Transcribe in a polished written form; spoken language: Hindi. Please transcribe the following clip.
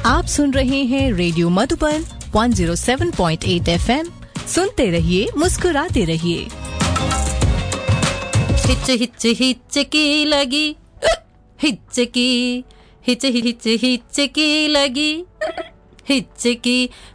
आप सुन रहे हैं रेडियो मधुबन 107.8 FM। सुनते रहिए, मुस्कुराते रहिए। हिच हिच हिचकी लगी, हिचकी, हिच हिच हिचकी लगी, हिचकी